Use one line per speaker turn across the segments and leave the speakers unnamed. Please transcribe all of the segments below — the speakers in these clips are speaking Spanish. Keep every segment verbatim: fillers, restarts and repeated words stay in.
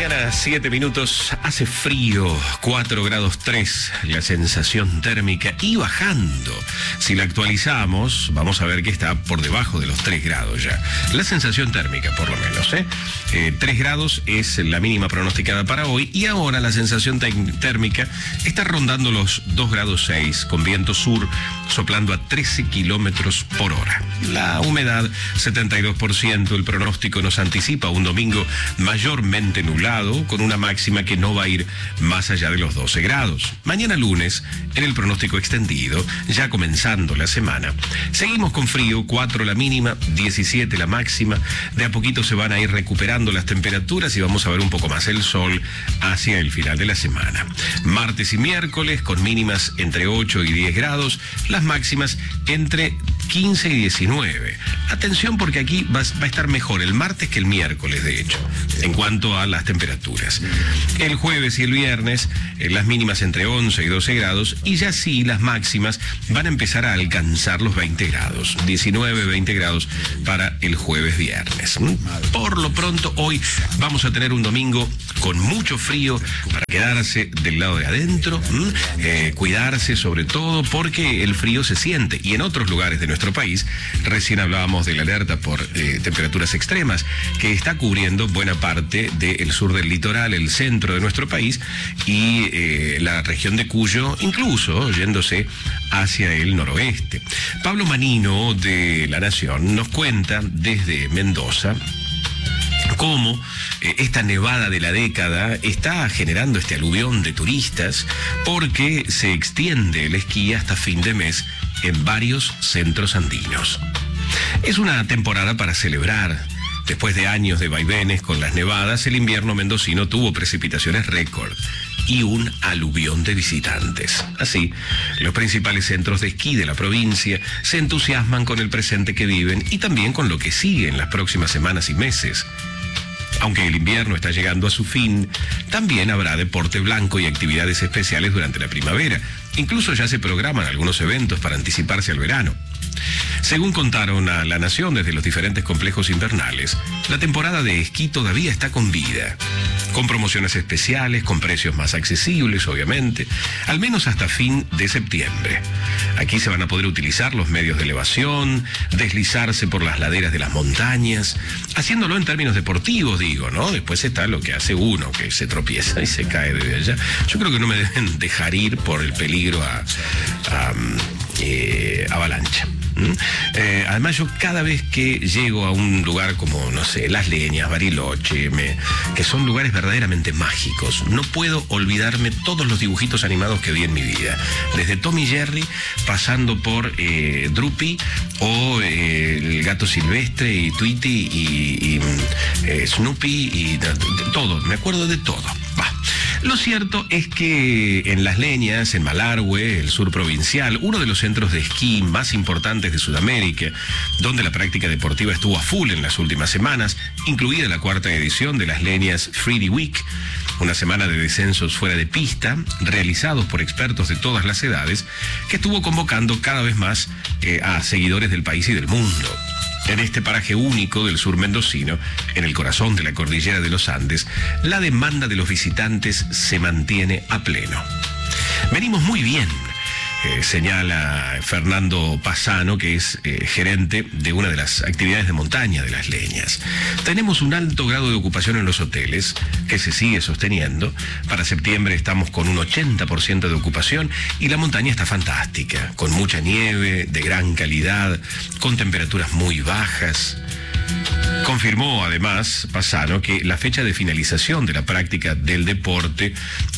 mañana, siete minutos, hace frío, cuatro grados tres, la sensación térmica y bajando. Si la actualizamos, vamos a ver que está por debajo de los tres grados ya. La sensación térmica, por lo menos, ¿eh? eh tres grados es la mínima pronosticada para hoy y ahora la sensación térmica está rondando los dos grados seis, con viento sur soplando a trece kilómetros por hora. La humedad, setenta y dos por ciento, el pronóstico nos anticipa un domingo mayormente nublado, con una máxima que no va a ir más allá de los doce grados. Mañana lunes, en el pronóstico extendido, ya comenzando la semana, seguimos con frío, cuatro la mínima, diecisiete la máxima. De a poquito se van a ir recuperando las temperaturas y vamos a ver un poco más el sol hacia el final de la semana. Martes y miércoles, con mínimas entre ocho y diez grados, las máximas entre quince y diecinueve. Atención, porque aquí va, va a estar mejor el martes que el miércoles, de hecho, en cuanto a las temperaturas. El jueves y el viernes, eh, las mínimas entre once y doce grados, y ya sí las máximas van a empezar a alcanzar los veinte grados, diecinueve, veinte grados para el jueves viernes. Por lo pronto, hoy vamos a tener un domingo con mucho frío para quedarse del lado de adentro, eh, cuidarse sobre todo porque el frío se siente, y en otros lugares de nuestro país, recién hablábamos de la alerta por eh, temperaturas extremas que está cubriendo buena parte del sur del litoral, el centro de nuestro país y eh, la región de Cuyo, incluso yéndose hacia el noroeste. Pablo Manino de La Nación nos cuenta desde Mendoza cómo eh, esta nevada de la década está generando este aluvión de turistas porque se extiende el esquí hasta fin de mes en varios centros andinos. Es una temporada para celebrar. Después de años de vaivenes con las nevadas, el invierno mendocino tuvo precipitaciones récord y un aluvión de visitantes. Así, los principales centros de esquí de la provincia se entusiasman con el presente que viven y también con lo que sigue en las próximas semanas y meses. Aunque el invierno está llegando a su fin, también habrá deporte blanco y actividades especiales durante la primavera. Incluso ya se programan algunos eventos para anticiparse al verano. Según contaron a La Nación desde los diferentes complejos invernales, la temporada de esquí todavía está con vida, con promociones especiales, con precios más accesibles, obviamente, al menos hasta fin de septiembre. Aquí se van a poder utilizar los medios de elevación, deslizarse por las laderas de las montañas, haciéndolo en términos deportivos, digo, ¿no? Después está lo que hace uno, que se tropieza y se cae desde allá. Yo creo que no me deben dejar ir por el peligro a, a eh, avalancha. ¿Mm? Eh, además, yo cada vez que llego a un lugar como, no sé, Las Leñas, Bariloche, me, que son lugares verdaderamente mágicos, no puedo olvidarme todos los dibujitos animados que vi en mi vida, desde Tom y Jerry, pasando por eh, Droopy o eh, el Gato Silvestre y Tweety y, y eh, Snoopy y todo, me acuerdo de todo. Va. Lo cierto es que en Las Leñas, en Malargüe, el sur provincial, uno de los centros de esquí más importantes de Sudamérica, donde la práctica deportiva estuvo a full en las últimas semanas, incluida la cuarta edición de Las Leñas tres D Week, una semana de descensos fuera de pista, realizados por expertos de todas las edades, que estuvo convocando cada vez más eh, a seguidores del país y del mundo. En este paraje único del sur mendocino, en el corazón de la cordillera de los Andes, la demanda de los visitantes se mantiene a pleno. Venimos muy bien, eh, señala Fernando Pasano, que es eh, gerente de una de las actividades de montaña de Las Leñas. Tenemos un alto grado de ocupación en los hoteles, que se sigue sosteniendo. Para septiembre estamos con un ochenta por ciento de ocupación y la montaña está fantástica, con mucha nieve, de gran calidad, con temperaturas muy bajas. Confirmó además Pasano que la fecha de finalización de la práctica del deporte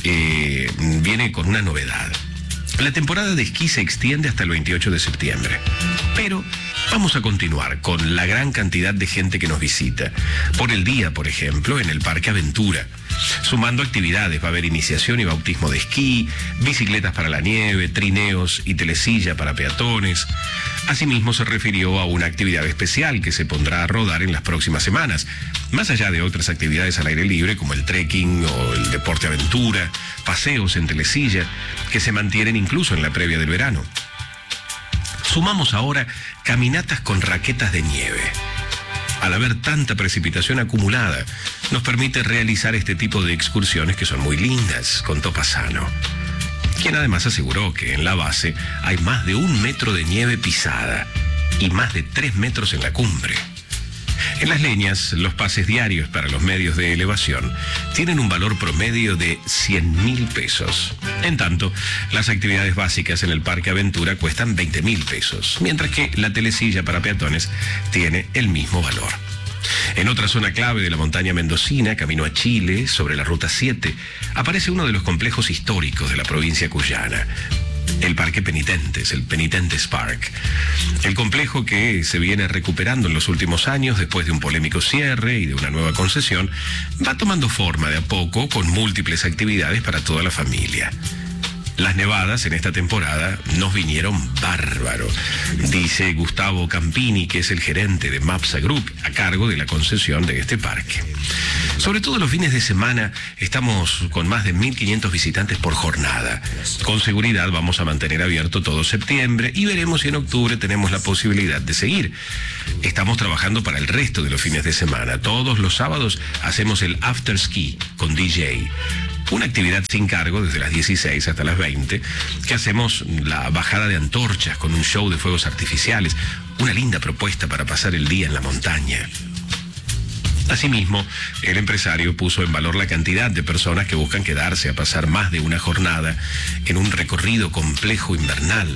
eh, viene con una novedad. La temporada de esquí se extiende hasta el veintiocho de septiembre, pero vamos a continuar con la gran cantidad de gente que nos visita. Por el día, por ejemplo, en el Parque Aventura. Sumando actividades, va a haber iniciación y bautismo de esquí, bicicletas para la nieve, trineos y telesilla para peatones. Asimismo, se refirió a una actividad especial que se pondrá a rodar en las próximas semanas, más allá de otras actividades al aire libre como el trekking o el deporte aventura, paseos en telesilla, que se mantienen incluso en la previa del verano. Sumamos ahora caminatas con raquetas de nieve. Al haber tanta precipitación acumulada, nos permite realizar este tipo de excursiones que son muy lindas, contó Pasano, quien además aseguró que en la base hay más de un metro de nieve pisada y más de tres metros en la cumbre. En Las Leñas, los pases diarios para los medios de elevación tienen un valor promedio de cien mil pesos. En tanto, las actividades básicas en el Parque Aventura cuestan veinte mil pesos, mientras que la telesilla para peatones tiene el mismo valor. En otra zona clave de la montaña mendocina, camino a Chile, sobre la Ruta siete, aparece uno de los complejos históricos de la provincia cuyana, el Parque Penitentes, el Penitentes Park. El complejo, que se viene recuperando en los últimos años después de un polémico cierre y de una nueva concesión, va tomando forma de a poco con múltiples actividades para toda la familia. Las nevadas en esta temporada nos vinieron bárbaro, dice Gustavo Campini, que es el gerente de Mapsa Group, a cargo de la concesión de este parque. Sobre todo los fines de semana estamos con más de mil quinientos visitantes por jornada. Con seguridad vamos a mantener abierto todo septiembre y veremos si en octubre tenemos la posibilidad de seguir. Estamos trabajando para el resto de los fines de semana. Todos los sábados hacemos el after ski con D J. Una actividad sin cargo desde las dieciséis hasta las veinte, que hacemos la bajada de antorchas con un show de fuegos artificiales, una linda propuesta para pasar el día en la montaña. Asimismo, el empresario puso en valor la cantidad de personas que buscan quedarse a pasar más de una jornada en un recorrido complejo invernal.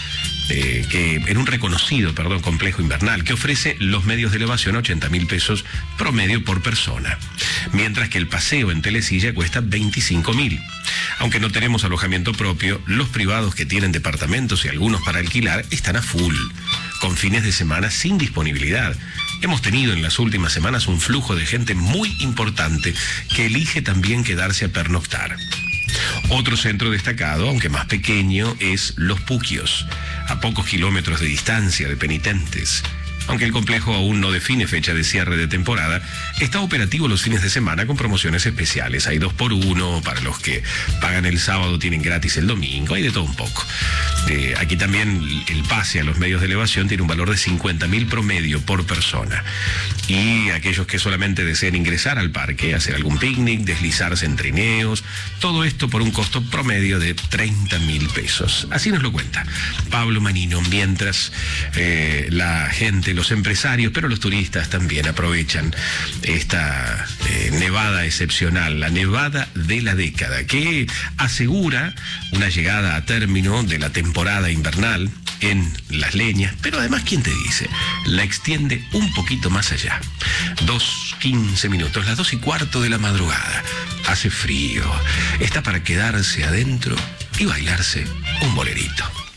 Eh, que en un reconocido, perdón, complejo invernal, que ofrece los medios de elevación a ochenta mil pesos promedio por persona, mientras que el paseo en telesilla cuesta veinticinco mil. Aunque no tenemos alojamiento propio, los privados que tienen departamentos y algunos para alquilar están a full, con fines de semana sin disponibilidad. Hemos tenido en las últimas semanas un flujo de gente muy importante que elige también quedarse a pernoctar. Otro centro destacado, aunque más pequeño, es Los Puquios, a pocos kilómetros de distancia de Penitentes. Aunque el complejo aún no define fecha de cierre de temporada, está operativo los fines de semana con promociones especiales. Hay dos por uno, para los que pagan el sábado tienen gratis el domingo, hay de todo un poco. Eh, aquí también el pase a los medios de elevación tiene un valor de cincuenta mil promedio por persona. Y aquellos que solamente deseen ingresar al parque, hacer algún picnic, deslizarse en trineos, todo esto por un costo promedio de treinta mil pesos. Así nos lo cuenta Pablo Manino, mientras eh, la gente, los empresarios, pero los turistas también aprovechan esta eh, nevada excepcional, la nevada de la década, que asegura una llegada a término de la temporada invernal en Las Leñas, pero además, ¿quién te dice? La extiende un poquito más allá. Dos, quince minutos, las dos y cuarto de la madrugada. Hace frío, está para quedarse adentro y bailarse un bolerito.